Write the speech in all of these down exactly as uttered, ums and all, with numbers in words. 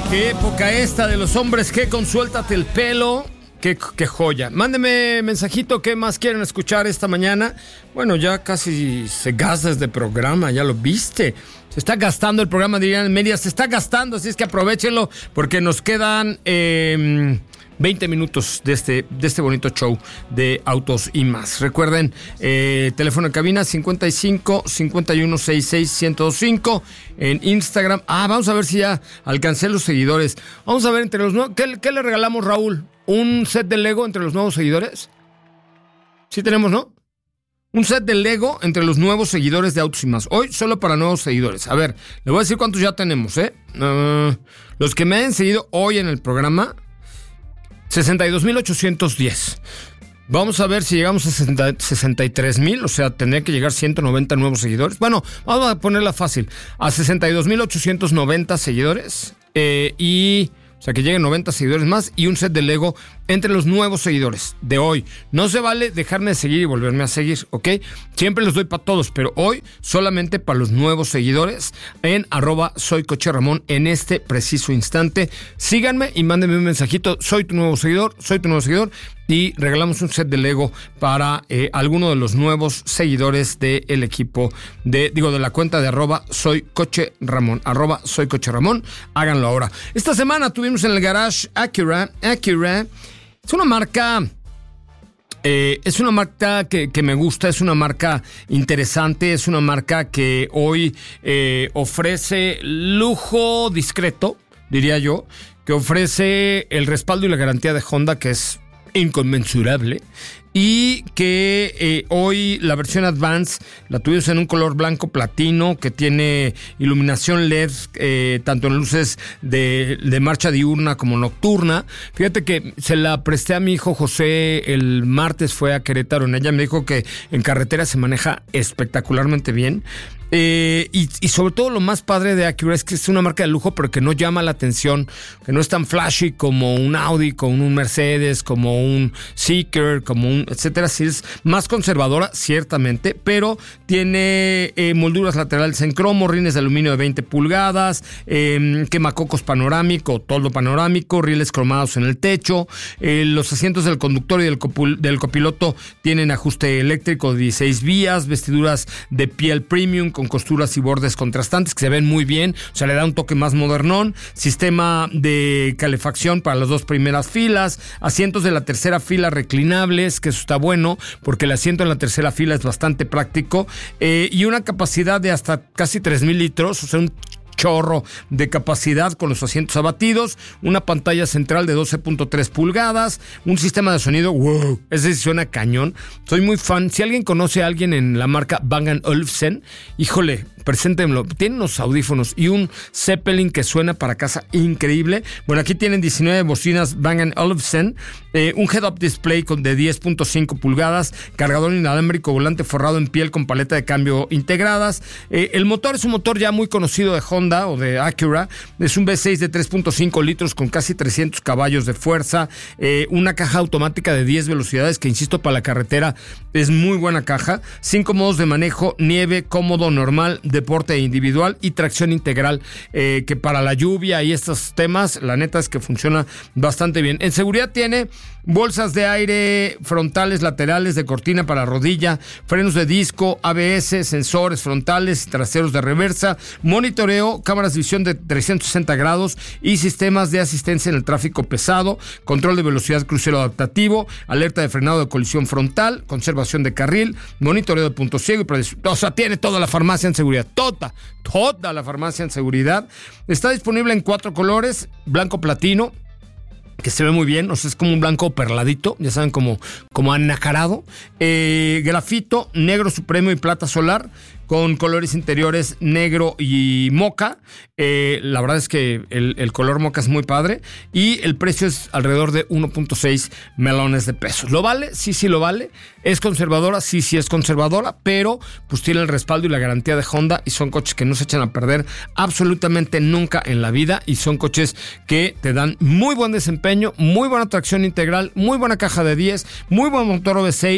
Qué época esta de los hombres que con suéltate el pelo. Qué, qué joya. Mándeme mensajito, ¿qué más quieren escuchar esta mañana? Bueno, ya casi se gasta este programa, ya lo viste. Se está gastando el programa, dirían en media, se está gastando, así es que aprovechenlo porque nos quedan eh, veinte minutos de este, de este bonito show de autos y más. Recuerden, eh, teléfono en cabina cincuenta y cinco, cincuenta y uno, sesenta y seis, ciento veinticinco. En Instagram. Ah, vamos a ver si ya alcancé los seguidores. Vamos a ver entre los nuevos. ¿Qué, qué le regalamos, Raúl? ¿Un set de Lego entre los nuevos seguidores? Sí tenemos, ¿no? Un set de Lego entre los nuevos seguidores de Autos y Más. Hoy solo para nuevos seguidores. A ver, le voy a decir cuántos ya tenemos, ¿eh? Uh, los que me hayan seguido hoy en el programa, sesenta y dos mil ochocientos diez. Vamos a ver si llegamos a sesenta y tres mil, o sea, tendría que llegar ciento noventa nuevos seguidores. Bueno, vamos a ponerla fácil. A sesenta y dos mil ochocientos noventa seguidores eh, y... O sea, que lleguen noventa seguidores más y un set de Lego entre los nuevos seguidores de hoy. No se vale dejarme de seguir y volverme a seguir, ¿ok? Siempre los doy para todos, pero hoy solamente para los nuevos seguidores en arroba soy Coche Ramón en este preciso instante. Síganme y mándenme un mensajito. Soy tu nuevo seguidor, soy tu nuevo seguidor. Y regalamos un set de Lego para eh, alguno de los nuevos seguidores del equipo de, digo, de la cuenta de arroba soy Coche Ramón, arroba soy Coche Ramón. Háganlo ahora. Esta semana tuvimos en el garage Acura. Acura es una marca, eh, es una marca que, que me gusta, es una marca interesante, es una marca que hoy eh, ofrece lujo discreto, diría yo, que ofrece el respaldo y la garantía de Honda, que es inconmensurable, y que eh, hoy la versión Advance la tuvimos en un color blanco platino que tiene iluminación L E D eh, tanto en luces de, de marcha diurna como nocturna. Fíjate que se la presté a mi hijo José el martes, fue a Querétaro en ella, me dijo que en carretera se maneja espectacularmente bien. Eh, y, y sobre todo lo más padre de Acura es que es una marca de lujo pero que no llama la atención, que no es tan flashy como un Audi, como un Mercedes, como un Seeker, como un etcétera. Sí es más conservadora ciertamente, pero tiene eh, molduras laterales en cromo, rines de aluminio de veinte pulgadas, eh, quemacocos panorámico, toldo panorámico, rieles cromados en el techo, eh, los asientos del conductor y del, copul- del copiloto tienen ajuste eléctrico de dieciséis vías, vestiduras de piel premium con costuras y bordes contrastantes que se ven muy bien, o sea, le da un toque más modernón, sistema de calefacción para las dos primeras filas, asientos de la tercera fila reclinables, que eso está bueno, porque el asiento en la tercera fila es bastante práctico, eh, y una capacidad de hasta casi tres mil litros, o sea, un chorro de capacidad con los asientos abatidos, una pantalla central de doce punto tres pulgadas, un sistema de sonido, wow, ese sí suena cañón. Soy muy fan. Si alguien conoce a alguien en la marca Bang and Olufsen, híjole, preséntenmelo. Tienen unos audífonos y un Zeppelin que suena para casa increíble. Bueno, aquí tienen diecinueve bocinas Bang and Olufsen, eh, un head-up display con de diez punto cinco pulgadas, cargador inalámbrico, volante forrado en piel con paleta de cambio integradas. Eh, el motor es un motor ya muy conocido de Honda o de Acura, es un V seis de tres punto cinco litros con casi trescientos caballos de fuerza, eh, una caja automática de diez velocidades que, insisto, para la carretera es muy buena caja, cinco modos de manejo, nieve, cómodo, normal, deporte individual y tracción integral, eh, que para la lluvia y estos temas, la neta es que funciona bastante bien. En seguridad tiene bolsas de aire frontales, laterales, de cortina para rodilla, frenos de disco, A B S, sensores frontales y traseros de reversa, monitoreo, cámaras de visión de trescientos sesenta grados y sistemas de asistencia en el tráfico pesado, control de velocidad crucero adaptativo, alerta de frenado de colisión frontal, conservación de carril, monitoreo de punto ciego y predicción. O sea, tiene toda la farmacia en seguridad, toda, toda la farmacia en seguridad. Está disponible en cuatro colores, blanco platino, que se ve muy bien, o sea, es como un blanco perladito, ya saben, como, como anacarado, eh, grafito, negro supremo y plata solar, con colores interiores negro y moca. Eh, la verdad es que el, el color moca es muy padre y el precio es alrededor de uno punto seis melones de pesos. ¿Lo vale? Sí, sí lo vale. ¿Es conservadora? Sí, sí es conservadora, pero pues tiene el respaldo y la garantía de Honda y son coches que no se echan a perder absolutamente nunca en la vida y son coches que te dan muy buen desempeño, muy buena tracción integral, muy buena caja de diez, muy buen motor V seis,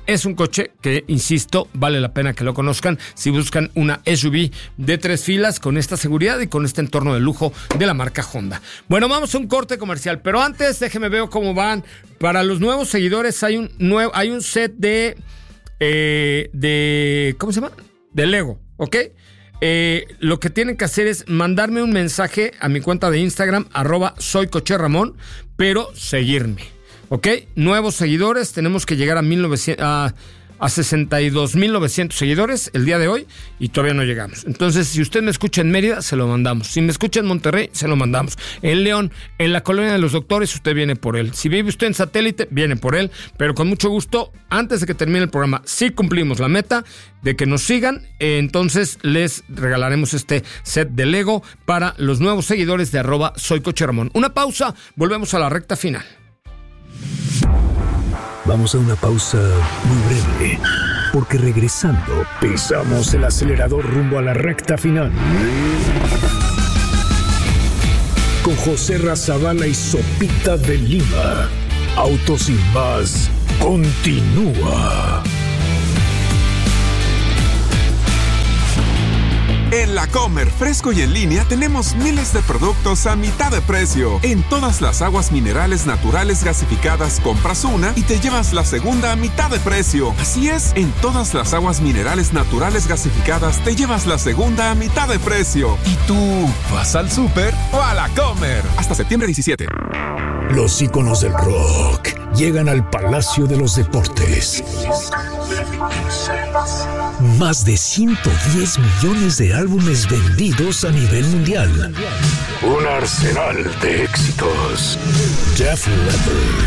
Es un coche que, insisto, vale la pena que lo conozcan si buscan una S U V de tres filas con esta seguridad y con este entorno de lujo de la marca Honda. Bueno, vamos a un corte comercial, pero antes déjenme ver cómo van. Para los nuevos seguidores hay un, nuevo, hay un set de, eh, de... ¿Cómo se llama? De Lego, ¿ok? Eh, lo que tienen que hacer es mandarme un mensaje a mi cuenta de Instagram, arroba soy Coche Ramón, pero seguirme, ¿ok? Nuevos seguidores, tenemos que llegar a, mil novecientos, a, a sesenta y dos mil novecientos seguidores el día de hoy y todavía no llegamos. Entonces, si usted me escucha en Mérida, se lo mandamos. Si me escucha en Monterrey, se lo mandamos. En León, en la Colonia de los Doctores, usted viene por él. Si vive usted en Satélite, viene por él. Pero con mucho gusto, antes de que termine el programa, si cumplimos la meta de que nos sigan, eh, entonces les regalaremos este set de Lego para los nuevos seguidores de arroba soy Coche Ramón. Una pausa, volvemos a la recta final. Vamos a una pausa muy breve, porque regresando pisamos el acelerador rumbo a la recta final. Con José Razabala y Sopita de Lima. Autos sin más continúa. En La Comer, fresco y en línea, tenemos miles de productos a mitad de precio. En todas las aguas minerales naturales gasificadas, compras una y te llevas la segunda a mitad de precio. Así es, en todas las aguas minerales naturales gasificadas, te llevas la segunda a mitad de precio. ¿Y tú vas al súper o a La Comer? Hasta septiembre diecisiete. Los íconos del rock llegan al Palacio de los Deportes. Más de ciento diez millones de álbumes vendidos a nivel mundial. Un arsenal de éxitos. Def Leppard,